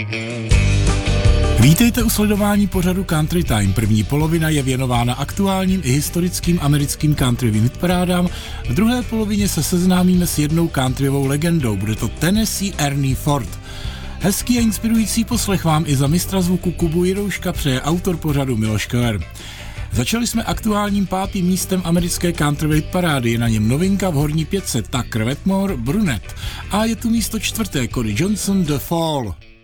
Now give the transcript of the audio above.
Vítejte u sledování pořadu Country Time. První polovina je věnována aktuálním i historickým americkým countryovým hitparádám. V druhé polovině se seznámíme s jednou countryovou legendou. Bude to Tennessee Ernie Ford. Hezký a inspirující poslech vám i za mistra zvuku Kubu Jirouška přeje autor pořadu Miloš Keller. Začali jsme aktuálním 5. místem americké countryové hitparády, je na něm novinka v horní pětce Tucker Wetmore Brunette a je tu místo 4. Cory Johnson The Fall.